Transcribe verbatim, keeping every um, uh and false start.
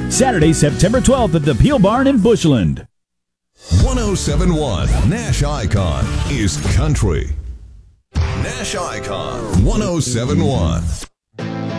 Saturday, September twelfth at the Peel Barn in Bushland. one oh seven point one Nash Icon is country. Nash Icon one oh seven point one.